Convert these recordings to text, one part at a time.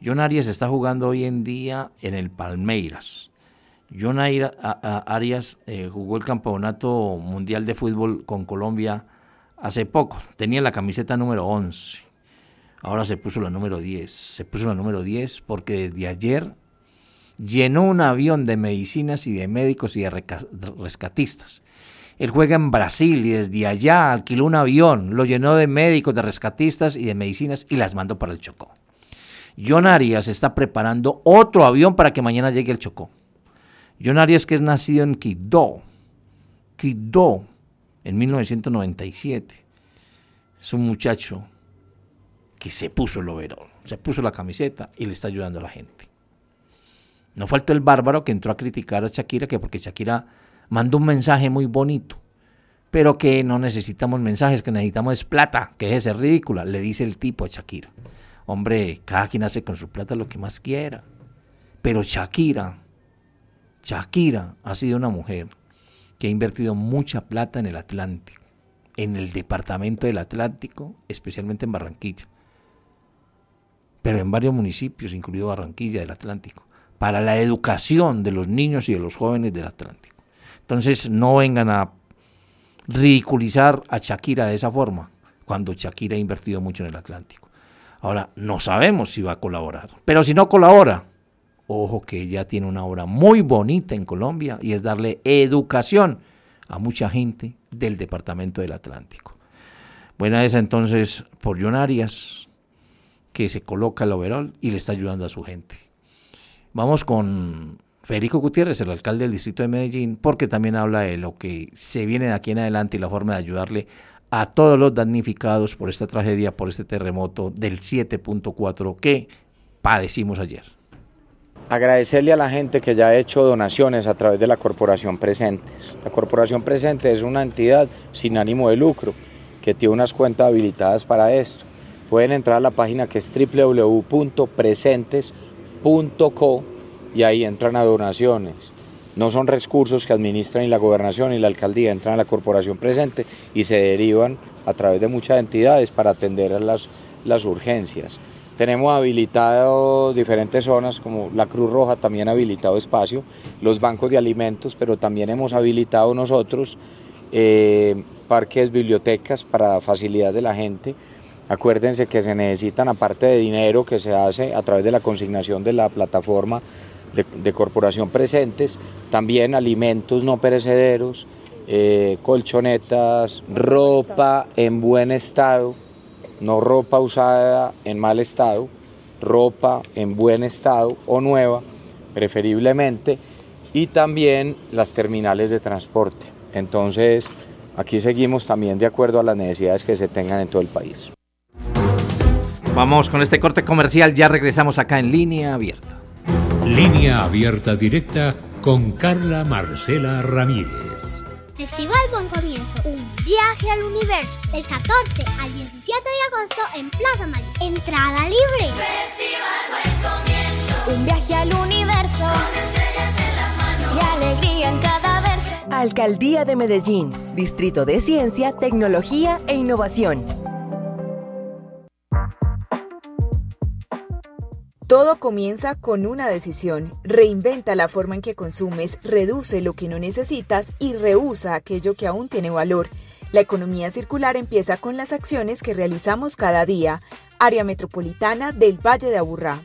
John Arias está jugando hoy en día en el Palmeiras. John Arias jugó el campeonato mundial de fútbol con Colombia hace poco. Tenía la camiseta número 11. Ahora se puso la número 10. Se puso la número 10 porque desde ayer llenó un avión de medicinas y de médicos y de rescatistas. Él juega en Brasil y desde allá alquiló un avión, lo llenó de médicos, de rescatistas y de medicinas y las mandó para el Chocó. John Arias está preparando otro avión para que mañana llegue el Chocó. John Arias, que es nacido en Quibdó, en 1997. Es un muchacho que se puso el overol, se puso la camiseta y le está ayudando a la gente. No faltó el bárbaro que entró a criticar a Shakira, que porque Shakira mandó un mensaje muy bonito, pero que no necesitamos mensajes, que necesitamos es plata, que es ser ridícula, le dice el tipo a Shakira. Hombre, cada quien hace con su plata lo que más quiera, pero Shakira ha sido una mujer que ha invertido mucha plata en el Atlántico, en el departamento del Atlántico, especialmente en Barranquilla, pero en varios municipios, incluido Barranquilla del Atlántico, para la educación de los niños y de los jóvenes del Atlántico. Entonces no vengan a ridiculizar a Shakira de esa forma, cuando Shakira ha invertido mucho en el Atlántico. Ahora, no sabemos si va a colaborar, pero si no colabora, ojo que ella tiene una obra muy bonita en Colombia y es darle educación a mucha gente del departamento del Atlántico. Buena esa entonces por John Arias, que se coloca el overol y le está ayudando a su gente. Vamos con Federico Gutiérrez, el alcalde del distrito de Medellín, porque también habla de lo que se viene de aquí en adelante y la forma de ayudarle a todos los damnificados por esta tragedia, por este terremoto del 7.4 que padecimos ayer. Agradecerle a la gente que ya ha hecho donaciones a través de la Corporación Presentes. La Corporación Presentes es una entidad sin ánimo de lucro que tiene unas cuentas habilitadas para esto. Pueden entrar a la página que es www.presentes.co y ahí entran a donaciones. No son recursos que administran ni la gobernación ni la alcaldía, entran a la Corporación Presente y se derivan a través de muchas entidades para atender a las urgencias. Tenemos habilitado diferentes zonas, como la Cruz Roja también ha habilitado espacio, los bancos de alimentos, pero también hemos habilitado nosotros parques, bibliotecas para facilidad de la gente. Acuérdense que se necesitan, aparte de dinero que se hace a través de la consignación de la plataforma de Corporación Presentes, también alimentos no perecederos, colchonetas, ropa en buen estado, no ropa usada en mal estado, ropa en buen estado o nueva, preferiblemente, y también las terminales de transporte. Entonces, aquí seguimos también de acuerdo a las necesidades que se tengan en todo el país. Vamos con este corte comercial, ya regresamos acá en Línea Abierta. Línea Abierta Directa con Carla Marcela Ramírez. Festival Buen Comienzo, un viaje al universo, del 14 al 17 de agosto en Plaza Mayor. Entrada libre. Festival Buen Comienzo, un viaje al universo, con estrellas en las manos y alegría en cada verso. Alcaldía de Medellín, Distrito de Ciencia, Tecnología e Innovación. Todo comienza con una decisión. Reinventa la forma en que consumes, reduce lo que no necesitas y reusa aquello que aún tiene valor. La economía circular empieza con las acciones que realizamos cada día. Área Metropolitana del Valle de Aburrá.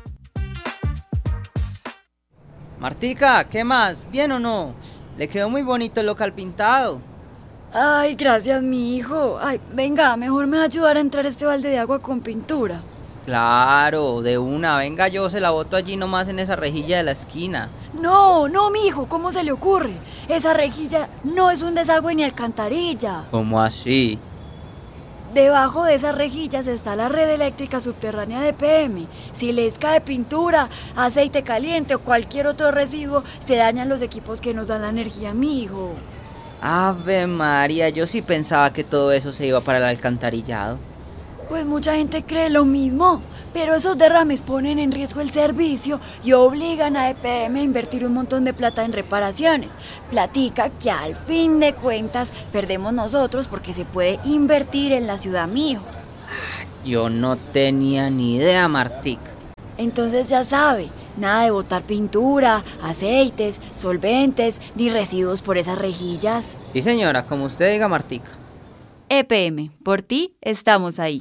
Martica, ¿qué más? ¿Bien o no? Le quedó muy bonito el local pintado. Ay, gracias, mi hijo. Ay, venga, mejor me va a ayudar a entrar este balde de agua con pintura. Claro, de una, venga, yo se la boto allí nomás en esa rejilla de la esquina. No, mijo, ¿cómo se le ocurre? Esa rejilla no es un desagüe ni alcantarilla. ¿Cómo así? Debajo de esas rejillas está la red eléctrica subterránea de PM. Si les cae pintura, aceite caliente o cualquier otro residuo, se dañan los equipos que nos dan la energía, mijo. Ave María, yo sí pensaba que todo eso se iba para el alcantarillado. Pues mucha gente cree lo mismo, pero esos derrames ponen en riesgo el servicio y obligan a EPM a invertir un montón de plata en reparaciones. Platica que al fin de cuentas perdemos nosotros porque se puede invertir en la ciudad, mijo. Yo no tenía ni idea, Martica. Entonces ya sabe, nada de botar pintura, aceites, solventes, ni residuos por esas rejillas. Sí, señora, como usted diga, Martica. EPM, por ti estamos ahí.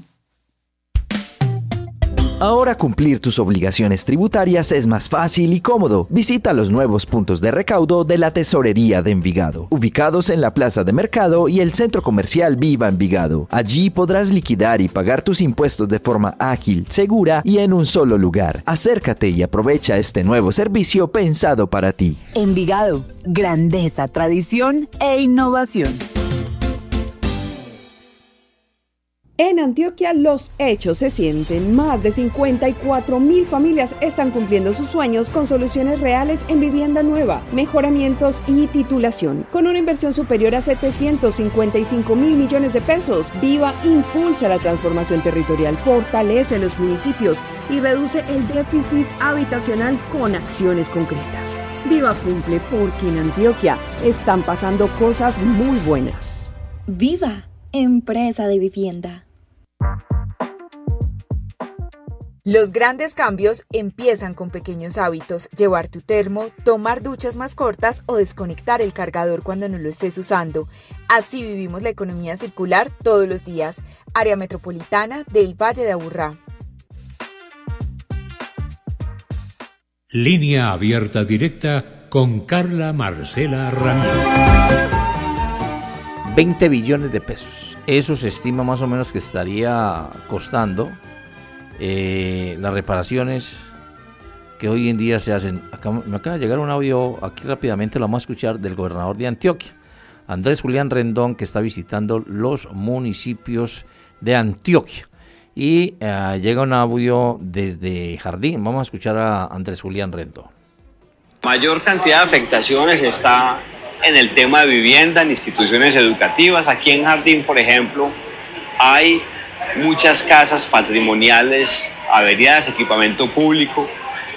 Ahora cumplir tus obligaciones tributarias es más fácil y cómodo. Visita los nuevos puntos de recaudo de la Tesorería de Envigado, ubicados en la Plaza de Mercado y el Centro Comercial Viva Envigado. Allí podrás liquidar y pagar tus impuestos de forma ágil, segura y en un solo lugar. Acércate y aprovecha este nuevo servicio pensado para ti. Envigado, grandeza, tradición e innovación. En Antioquia los hechos se sienten. Más de 54.000 familias están cumpliendo sus sueños con soluciones reales en vivienda nueva, mejoramientos y titulación. Con una inversión superior a 755.000 millones de pesos, Viva impulsa la transformación territorial, fortalece los municipios y reduce el déficit habitacional con acciones concretas. Viva cumple porque en Antioquia están pasando cosas muy buenas. Viva, empresa de vivienda. Los grandes cambios empiezan con pequeños hábitos: llevar tu termo, tomar duchas más cortas o desconectar el cargador cuando no lo estés usando. Así vivimos la economía circular todos los días. Área metropolitana del Valle de Aburrá. Línea abierta directa con Carla Marcela Ramírez. 20 billones de pesos. Eso se estima más o menos que estaría costando las reparaciones que hoy en día se hacen. Me acaba de llegar un audio, aquí rápidamente lo vamos a escuchar, del gobernador de Antioquia, Andrés Julián Rendón, que está visitando los municipios de Antioquia. Y llega un audio desde Jardín. Vamos a escuchar a Andrés Julián Rendón. Mayor cantidad de afectaciones está en el tema de vivienda, en instituciones educativas. Aquí en Jardín, por ejemplo, hay muchas casas patrimoniales averiadas, equipamiento público,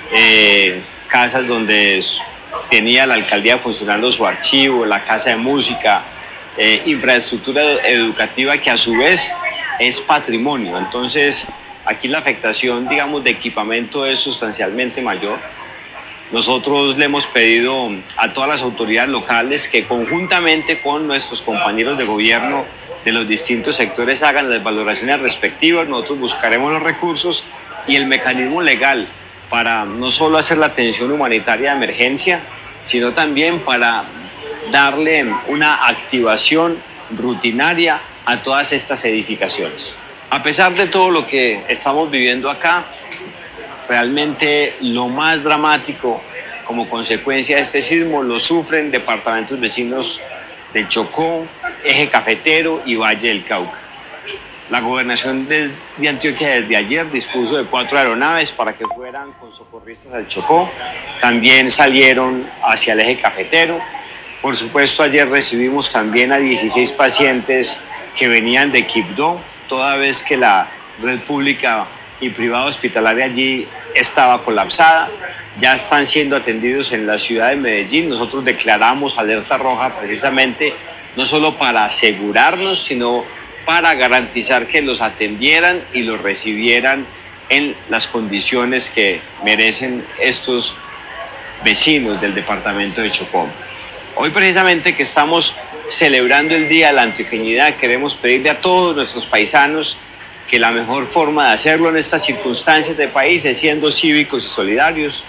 casas donde tenía la alcaldía funcionando su archivo, la casa de música, infraestructura educativa que a su vez es patrimonio. Entonces, aquí la afectación, digamos, de equipamiento es sustancialmente mayor. Nosotros le hemos pedido a todas las autoridades locales que conjuntamente con nuestros compañeros de gobierno de los distintos sectores hagan las valoraciones respectivas. Nosotros buscaremos los recursos y el mecanismo legal para no solo hacer la atención humanitaria de emergencia, sino también para darle una activación rutinaria a todas estas edificaciones. A pesar de todo lo que estamos viviendo acá, realmente lo más dramático como consecuencia de este sismo lo sufren departamentos vecinos de Chocó, Eje Cafetero y Valle del Cauca. La gobernación de Antioquia desde ayer dispuso de 4 aeronaves para que fueran con socorristas al Chocó. También salieron hacia el Eje Cafetero. Por supuesto, ayer recibimos también a 16 pacientes que venían de Quibdó, toda vez que la red pública y privada hospitalaria allí estaba colapsada. Ya están siendo atendidos en la ciudad de Medellín. Nosotros declaramos alerta roja precisamente no solo para asegurarnos, sino para garantizar que los atendieran y los recibieran en las condiciones que merecen estos vecinos del departamento de Chocó. Hoy precisamente que estamos celebrando el Día de la Antioqueñidad, queremos pedirle a todos nuestros paisanos que la mejor forma de hacerlo en estas circunstancias de país es siendo cívicos y solidarios,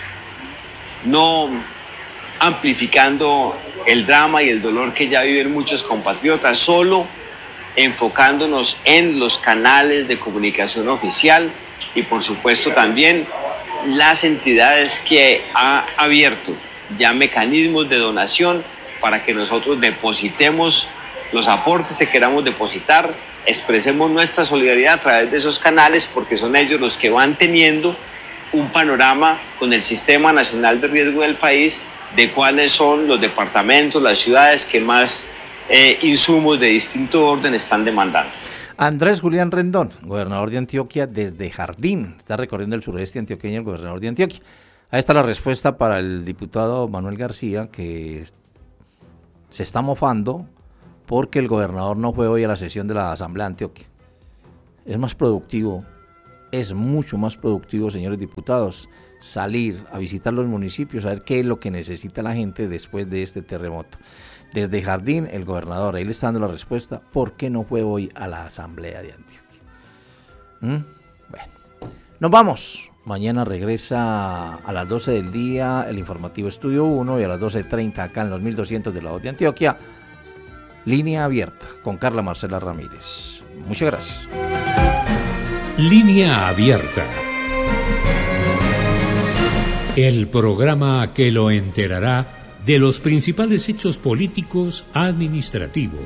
no amplificando el drama y el dolor que ya viven muchos compatriotas, solo enfocándonos en los canales de comunicación oficial y por supuesto también las entidades que ha abierto ya mecanismos de donación para que nosotros depositemos los aportes que queramos depositar, expresemos nuestra solidaridad a través de esos canales, porque son ellos los que van teniendo un panorama con el Sistema Nacional de Riesgo del país de cuáles son los departamentos, las ciudades que más insumos de distinto orden están demandando. Andrés Julián Rendón, gobernador de Antioquia desde Jardín, está recorriendo el sureste antioqueño el gobernador de Antioquia. Ahí está la respuesta para el diputado Manuel García, que se está mofando porque el gobernador no fue hoy a la sesión de la Asamblea de Antioquia. Es más productivo Es mucho más productivo, señores diputados, salir a visitar los municipios, a ver qué es lo que necesita la gente después de este terremoto. Desde Jardín, el gobernador, ahí le está dando la respuesta, ¿por qué no fue hoy a la Asamblea de Antioquia? Bueno, nos vamos. Mañana regresa a las 12 del día el informativo Estudio 1 y a las 12:30 acá en los 1200 de la voz de Antioquia, Línea Abierta con Carla Marcela Ramírez. Muchas gracias. Línea Abierta. El programa que lo enterará de los principales hechos políticos administrativos.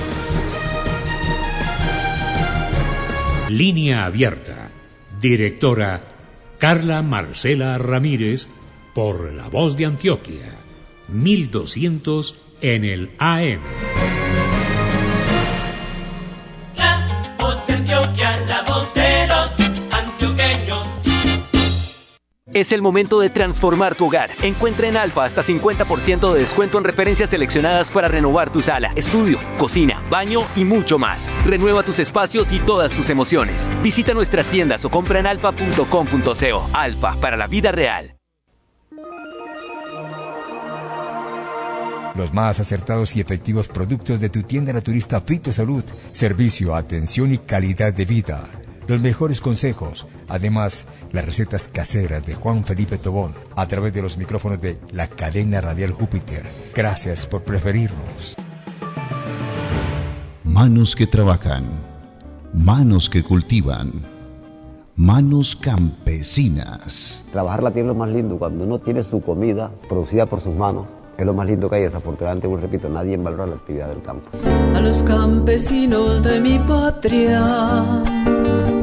Línea Abierta. Directora Carla Marcela Ramírez, por La Voz de Antioquia, 1200 en el AM. La Voz de Antioquia, la voz de los antioqueños. Es el momento de transformar tu hogar. Encuentra en Alfa hasta 50% de descuento en referencias seleccionadas para renovar tu sala, estudio, cocina, baño y mucho más. Renueva tus espacios y todas tus emociones. Visita nuestras tiendas o compra en alfa.com.co. Alfa, para la vida real. Los más acertados y efectivos productos de tu tienda naturista Fitosalud. Servicio, atención y calidad de vida. Los mejores consejos, además las recetas caseras de Juan Felipe Tobón a través de los micrófonos de la cadena radial Júpiter. Gracias por preferirnos. Manos que trabajan, manos que cultivan, manos campesinas. Trabajar la tierra es lo más lindo. Cuando uno tiene su comida producida por sus manos, es lo más lindo que hay. Desafortunadamente, repito, nadie valora la actividad del campo. A los campesinos de mi patria